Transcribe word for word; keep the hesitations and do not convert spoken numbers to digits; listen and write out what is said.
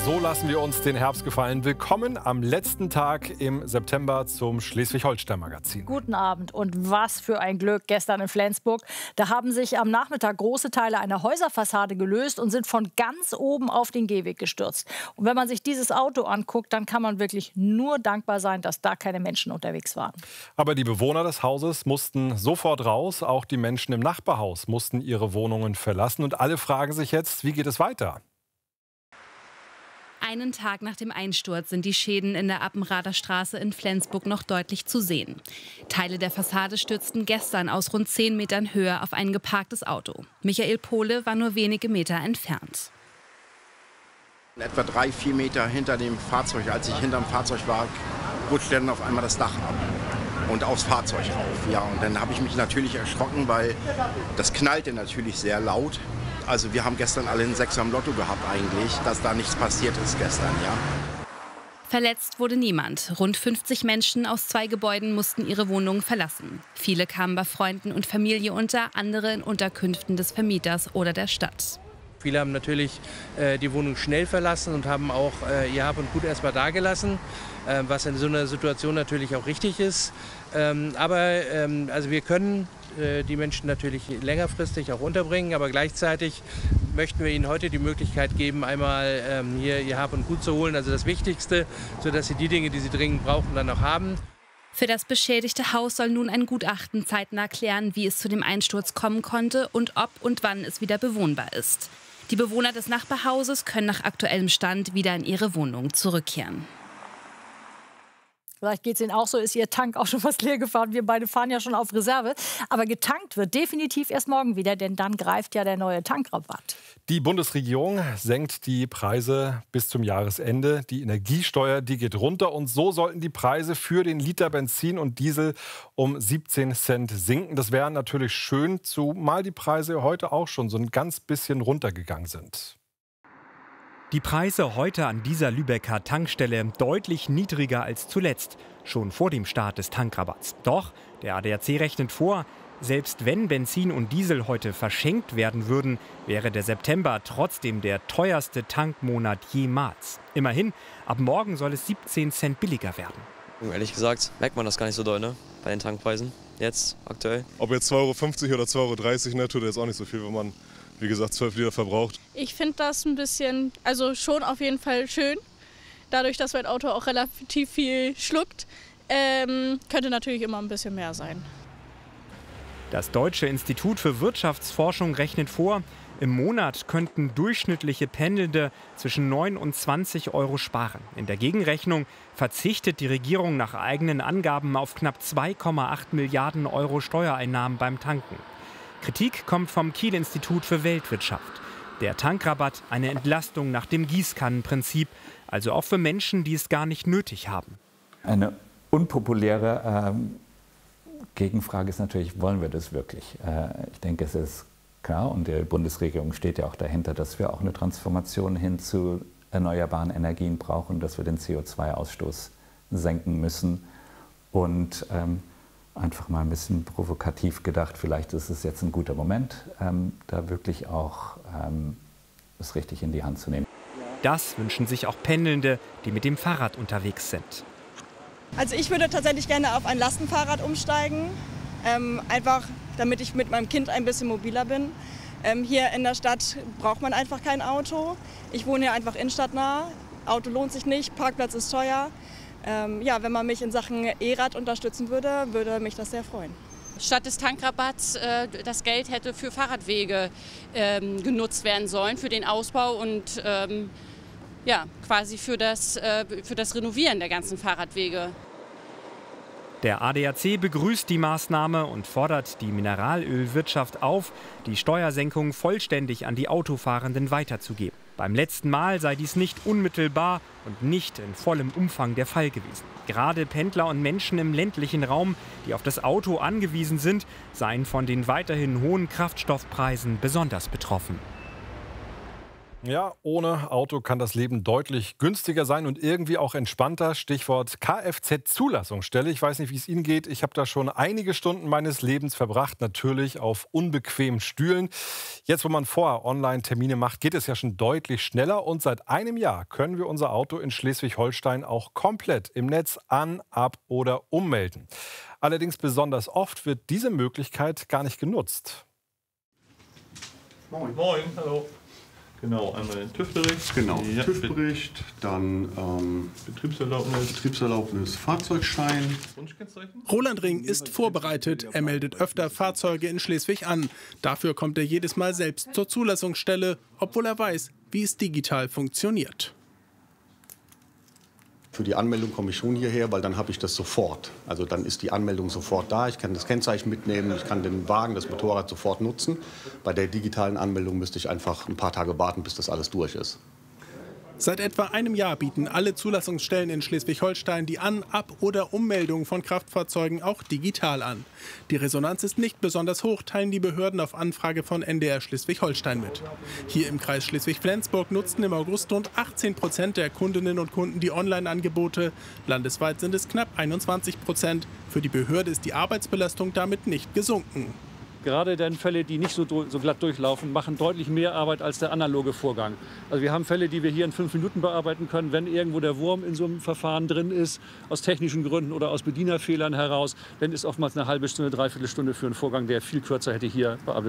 So lassen wir uns den Herbst gefallen. Willkommen am letzten Tag im September zum Schleswig-Holstein-Magazin. Guten Abend und was für ein Glück gestern in Flensburg. Da haben sich am Nachmittag große Teile einer Häuserfassade gelöst und sind von ganz oben auf den Gehweg gestürzt. Und wenn man sich dieses Auto anguckt, dann kann man wirklich nur dankbar sein, dass da keine Menschen unterwegs waren. Aber die Bewohner des Hauses mussten sofort raus. Auch die Menschen im Nachbarhaus mussten ihre Wohnungen verlassen. Und alle fragen sich jetzt, wie geht es weiter? Einen Tag nach dem Einsturz sind die Schäden in der Appenrader Straße in Flensburg noch deutlich zu sehen. Teile der Fassade stürzten gestern aus rund zehn Metern Höhe auf ein geparktes Auto. Michael Pohle war nur wenige Meter entfernt. Etwa drei, vier Meter hinter dem Fahrzeug, als ich hinterm Fahrzeug war, rutschte dann auf einmal das Dach ab und aufs Fahrzeug rauf. Ja, und dann habe ich mich natürlich erschrocken, weil das knallte natürlich sehr laut. Also wir haben gestern alle einen Sechser am Lotto gehabt eigentlich, dass da nichts passiert ist gestern, ja. Verletzt wurde niemand. Rund fünfzig Menschen aus zwei Gebäuden mussten ihre Wohnungen verlassen. Viele kamen bei Freunden und Familie unter, andere in Unterkünften des Vermieters oder der Stadt. Viele haben natürlich äh, die Wohnung schnell verlassen und haben auch äh, ihr Hab und Gut erstmal dagelassen, äh, was in so einer Situation natürlich auch richtig ist. Ähm, aber ähm, also wir können äh, die Menschen natürlich längerfristig auch unterbringen, aber gleichzeitig möchten wir ihnen heute die Möglichkeit geben, einmal ähm, hier ihr Hab und Gut zu holen, also das Wichtigste, sodass sie die Dinge, die sie dringend brauchen, dann auch haben. Für das beschädigte Haus soll nun ein Gutachten zeitnah klären, wie es zu dem Einsturz kommen konnte und ob und wann es wieder bewohnbar ist. Die Bewohner des Nachbarhauses können nach aktuellem Stand wieder in ihre Wohnung zurückkehren. Vielleicht geht es Ihnen auch so, ist Ihr Tank auch schon fast leer gefahren. Wir beide fahren ja schon auf Reserve. Aber getankt wird definitiv erst morgen wieder, denn dann greift ja der neue Tankrabatt. Die Bundesregierung senkt die Preise bis zum Jahresende. Die Energiesteuer, die geht runter. Und so sollten die Preise für den Liter Benzin und Diesel um siebzehn Cent sinken. Das wäre natürlich schön, zumal die Preise heute auch schon so ein ganz bisschen runtergegangen sind. Die Preise heute an dieser Lübecker Tankstelle deutlich niedriger als zuletzt, schon vor dem Start des Tankrabatts. Doch der A D A C rechnet vor, selbst wenn Benzin und Diesel heute verschenkt werden würden, wäre der September trotzdem der teuerste Tankmonat jemals. Immerhin, ab morgen soll es siebzehn Cent billiger werden. Ehrlich gesagt merkt man das gar nicht so doll, ne? Bei den Tankpreisen jetzt aktuell. Ob jetzt zwei Euro fünfzig oder zwei Euro dreißig netto, das ist auch nicht so viel, wenn man, wie gesagt, zwölf Liter verbraucht. Ich finde das ein bisschen, also schon auf jeden Fall schön. Dadurch, dass mein Auto auch relativ viel schluckt, ähm, könnte natürlich immer ein bisschen mehr sein. Das Deutsche Institut für Wirtschaftsforschung rechnet vor, im Monat könnten durchschnittliche Pendelnde zwischen neun und zwanzig Euro sparen. In der Gegenrechnung verzichtet die Regierung nach eigenen Angaben auf knapp zwei Komma acht Milliarden Euro Steuereinnahmen beim Tanken. Kritik kommt vom Kiel-Institut für Weltwirtschaft. Der Tankrabatt eine Entlastung nach dem Gießkannenprinzip, also auch für Menschen, die es gar nicht nötig haben. Eine unpopuläre ähm, Gegenfrage ist natürlich, wollen wir das wirklich? Äh, ich denke, es ist klar und die Bundesregierung steht ja auch dahinter, dass wir auch eine Transformation hin zu erneuerbaren Energien brauchen, dass wir den C O zwei Ausstoß senken müssen und ähm, einfach mal ein bisschen provokativ gedacht, vielleicht ist es jetzt ein guter Moment, ähm, da wirklich auch ähm, es richtig in die Hand zu nehmen. Das wünschen sich auch Pendelnde, die mit dem Fahrrad unterwegs sind. Also ich würde tatsächlich gerne auf ein Lastenfahrrad umsteigen, ähm, einfach damit ich mit meinem Kind ein bisschen mobiler bin. Ähm, hier in der Stadt braucht man einfach kein Auto. Ich wohne hier einfach innenstadtnah, Auto lohnt sich nicht, Parkplatz ist teuer. Ähm, ja, wenn man mich in Sachen E-Rad unterstützen würde, würde mich das sehr freuen. Statt des Tankrabatts äh, das Geld hätte für Fahrradwege ähm, genutzt werden sollen, für den Ausbau und ähm, ja, quasi für das, äh, für das Renovieren der ganzen Fahrradwege. Der A D A C begrüßt die Maßnahme und fordert die Mineralölwirtschaft auf, die Steuersenkung vollständig an die Autofahrenden weiterzugeben. Beim letzten Mal sei dies nicht unmittelbar und nicht in vollem Umfang der Fall gewesen. Gerade Pendler und Menschen im ländlichen Raum, die auf das Auto angewiesen sind, seien von den weiterhin hohen Kraftstoffpreisen besonders betroffen. Ja, ohne Auto kann das Leben deutlich günstiger sein und irgendwie auch entspannter. Stichwort Kfz-Zulassungsstelle. Ich weiß nicht, wie es Ihnen geht. Ich habe da schon einige Stunden meines Lebens verbracht, natürlich auf unbequemen Stühlen. Jetzt, wo man vorher Online-Termine macht, geht es ja schon deutlich schneller. Und seit einem Jahr können wir unser Auto in Schleswig-Holstein auch komplett im Netz an-, ab- oder ummelden. Allerdings besonders oft wird diese Möglichkeit gar nicht genutzt. Moin. Moin, hallo. Genau, einmal den TÜV-Bericht. Genau, ja, TÜV-Bericht, dann ähm, Betriebserlaubnis. Betriebserlaubnis, Fahrzeugschein. Roland Ring ist vorbereitet. Er meldet öfter Fahrzeuge in Schleswig an. Dafür kommt er jedes Mal selbst zur Zulassungsstelle, obwohl er weiß, wie es digital funktioniert. Für die Anmeldung komme ich schon hierher, weil dann habe ich das sofort. Also dann ist die Anmeldung sofort da. Ich kann das Kennzeichen mitnehmen, ich kann den Wagen, das Motorrad sofort nutzen. Bei der digitalen Anmeldung müsste ich einfach ein paar Tage warten, bis das alles durch ist. Seit etwa einem Jahr bieten alle Zulassungsstellen in Schleswig-Holstein die An-, Ab- oder Ummeldung von Kraftfahrzeugen auch digital an. Die Resonanz ist nicht besonders hoch, teilen die Behörden auf Anfrage von N D R Schleswig-Holstein mit. Hier im Kreis Schleswig-Flensburg nutzten im August rund achtzehn Prozent der Kundinnen und Kunden die Online-Angebote. Landesweit sind es knapp einundzwanzig Prozent. Für die Behörde ist die Arbeitsbelastung damit nicht gesunken. Gerade dann Fälle, die nicht so, so glatt durchlaufen, machen deutlich mehr Arbeit als der analoge Vorgang. Also wir haben Fälle, die wir hier in fünf Minuten bearbeiten können, wenn irgendwo der Wurm in so einem Verfahren drin ist, aus technischen Gründen oder aus Bedienerfehlern heraus, dann ist oftmals eine halbe Stunde, dreiviertel Stunde für einen Vorgang, der viel kürzer hätte hier bearbeitet